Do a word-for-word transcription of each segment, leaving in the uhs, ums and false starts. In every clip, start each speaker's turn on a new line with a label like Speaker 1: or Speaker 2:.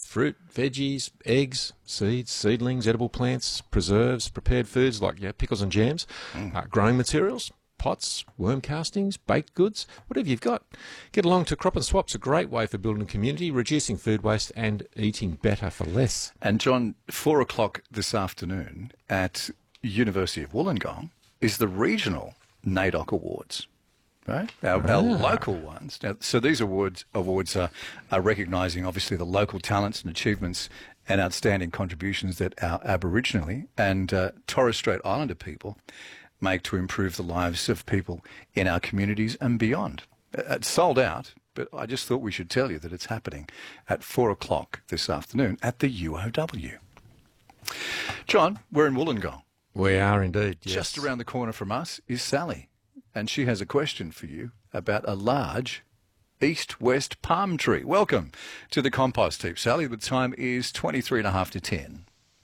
Speaker 1: fruit, veggies, eggs, seeds, seedlings, edible plants, preserves, prepared foods like yeah, pickles and jams, mm. uh, growing materials, pots, worm castings, baked goods, whatever you've got. Get along to Crop and Swap's a great way for building a community, reducing food waste and eating better for less.
Speaker 2: And John, four o'clock this afternoon at University of Wollongong is the regional NAIDOC Awards. Right? Our,
Speaker 1: ah.
Speaker 2: our local ones. Now, so these awards awards are, are recognising, obviously, the local talents and achievements and outstanding contributions that our Aboriginally and uh, Torres Strait Islander people make to improve the lives of people in our communities and beyond. It's sold out, but I just thought we should tell you that it's happening at four o'clock this afternoon at the U O W. John, we're in Wollongong.
Speaker 1: We are indeed, yes.
Speaker 2: Just around the corner from us is Sally. And she has a question for you about a large east-west palm tree. Welcome to the compost heap, Sally. The time is twenty-three and a half to ten.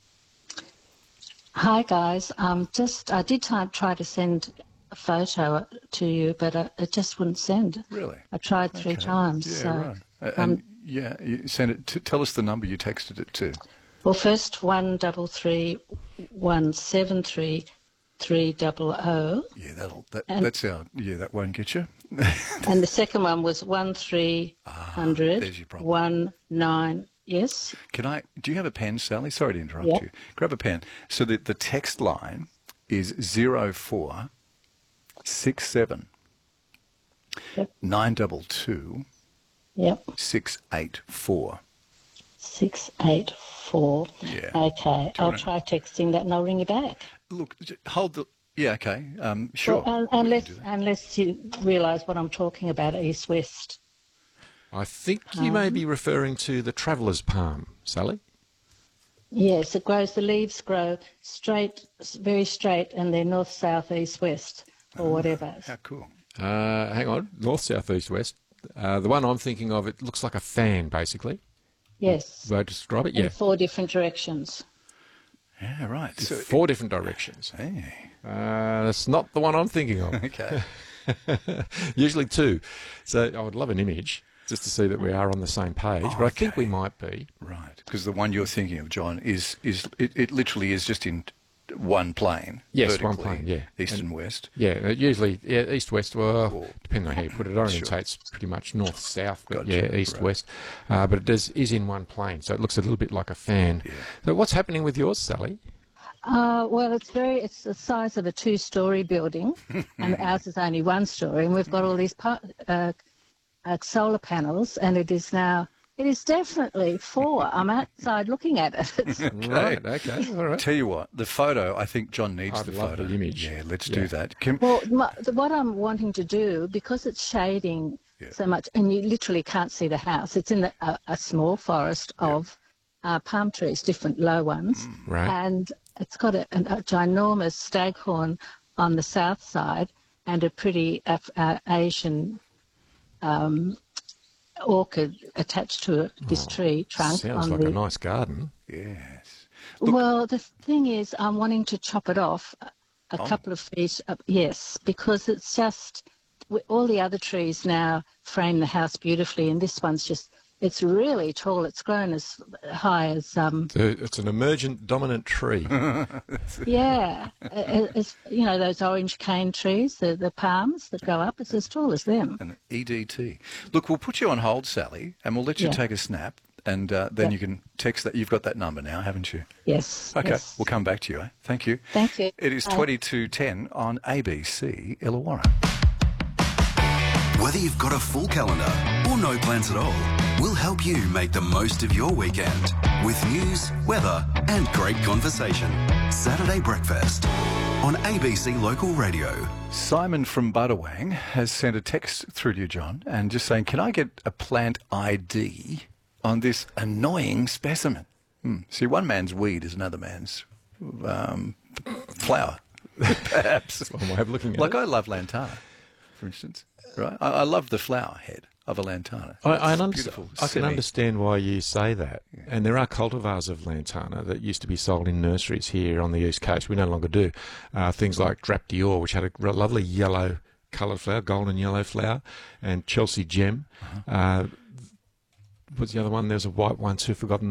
Speaker 3: Hi, guys. Um, just I did try, try to send a photo to you, but uh, it just wouldn't send.
Speaker 2: Really?
Speaker 3: I tried three
Speaker 2: okay.
Speaker 3: times.
Speaker 2: Yeah,
Speaker 3: so,
Speaker 2: right. Uh,
Speaker 3: um,
Speaker 2: and yeah, you send it. To, tell us the number you texted it to.
Speaker 3: Well, first one double three one seven three. Three double O.
Speaker 2: Yeah, that'll that, that's our yeah that won't get you.
Speaker 3: And the second one was one three hundred
Speaker 2: ah,
Speaker 3: one nine. Yes.
Speaker 2: Can I? Do you have a pen, Sally? Sorry to interrupt
Speaker 3: yep.
Speaker 2: you. Grab a pen. So the the text line is zero four six seven
Speaker 3: yep.
Speaker 2: nine double two.
Speaker 3: Yep.
Speaker 2: Six eight four.
Speaker 3: Six eight four.
Speaker 2: Yeah.
Speaker 3: Okay. I'll try texting that and I'll ring you back.
Speaker 2: Look, hold the... Yeah, okay, um, sure.
Speaker 3: Well, unless, unless you realise what I'm talking about, east-west.
Speaker 1: I think you um, may be referring to the traveller's palm, Sally.
Speaker 3: Yes, it grows, the leaves grow straight, very straight, and they're north, south, east, west, or oh, whatever.
Speaker 2: How cool.
Speaker 1: Uh, hang on, north, south, east, west. Uh, the one I'm thinking of, it looks like a fan, basically.
Speaker 3: Yes.
Speaker 1: Would I describe it? Yeah.
Speaker 3: In four different directions.
Speaker 2: Yeah, right.
Speaker 1: So four different directions.
Speaker 2: Hey.
Speaker 1: Uh, that's not the one I'm thinking of.
Speaker 2: Okay.
Speaker 1: Usually two. So I would love an image just to see that we are on the same page,
Speaker 2: oh,
Speaker 1: but I
Speaker 2: okay.
Speaker 1: think we might be.
Speaker 2: Right, because the one you're thinking of, John, is, is it, it literally is just in one plane.
Speaker 1: Yes, one plane, yeah.
Speaker 2: East and,
Speaker 1: and
Speaker 2: west.
Speaker 1: Yeah, usually yeah, east-west, well,
Speaker 2: or,
Speaker 1: depending on how you put it, it orientates sure. pretty much north-south, but
Speaker 2: gotcha,
Speaker 1: yeah, east-west. Right. Uh, but it does, is in one plane, so it looks a little bit like a fan.
Speaker 2: Yeah.
Speaker 1: So what's happening with yours, Sally?
Speaker 3: Uh, well, it's very, it's the size of a two-storey building, and ours is only one storey, and we've got all these uh, uh, solar panels, and it is now, it is definitely four. I'm outside looking at it. It's
Speaker 2: okay.
Speaker 1: Right, okay, all right.
Speaker 2: Tell you what, the photo, I think John needs
Speaker 1: I'd
Speaker 2: the
Speaker 1: love
Speaker 2: photo.
Speaker 1: the image.
Speaker 2: Yeah, let's
Speaker 1: yeah.
Speaker 2: do that. Can...
Speaker 3: Well, my, what I'm wanting to do, because it's shading yeah. so much, and you literally can't see the house, it's in the, a, a small forest of yeah. uh, palm trees, different low ones,
Speaker 1: mm, right.
Speaker 3: and it's got a, a, a ginormous staghorn on the south side and a pretty Af- uh, Asian um, orchid attached to it, this
Speaker 1: oh,
Speaker 3: tree trunk.
Speaker 1: Sounds
Speaker 3: on
Speaker 1: like
Speaker 3: the,
Speaker 1: a nice garden.
Speaker 2: Yes. Look,
Speaker 3: well, the thing is, I'm wanting to chop it off a, a
Speaker 2: oh.
Speaker 3: couple of feet up, yes, because it's just, all the other trees now frame the house beautifully, and this one's just, it's really tall. It's grown as high as... Um,
Speaker 1: so it's an emergent dominant tree.
Speaker 3: yeah. it, it's, you know, those orange cane trees, the, the palms that go up, it's as tall as them.
Speaker 2: An E D T. Look, we'll put you on hold, Sally, and we'll let you
Speaker 3: yeah.
Speaker 2: take a snap, and uh, then
Speaker 3: yeah.
Speaker 2: you can text that. You've got that number now, haven't you?
Speaker 3: Yes.
Speaker 2: Okay,
Speaker 3: yes.
Speaker 2: we'll come back to you. Eh? Thank you.
Speaker 3: Thank you.
Speaker 2: It is
Speaker 3: Bye.
Speaker 2: twenty-two ten on A B C Illawarra.
Speaker 4: Whether you've got a full calendar or no plans at all, we'll help you make the most of your weekend with news, weather and great conversation. Saturday Breakfast on A B C Local Radio.
Speaker 2: Simon from Buttawang has sent a text through to you, John, and just saying, can I get a plant I D on this annoying specimen? Hmm. See, one man's weed is another man's um, flower, perhaps.
Speaker 1: That's one way of looking at
Speaker 2: like
Speaker 1: it.
Speaker 2: I love lantana, for instance. Right, I, I love the flower head of a lantana.
Speaker 1: I, I, understand,
Speaker 2: beautiful,
Speaker 1: I can
Speaker 2: semi-
Speaker 1: understand why you say that.
Speaker 2: Yeah.
Speaker 1: And there are cultivars of lantana that used to be sold in nurseries here on the East Coast. We no longer do. Uh, things like Drap Dior, which had a r- lovely yellow coloured flower, golden yellow flower, and Chelsea Gem. Uh-huh. Uh, what's the other one? There's a white one too, forgotten.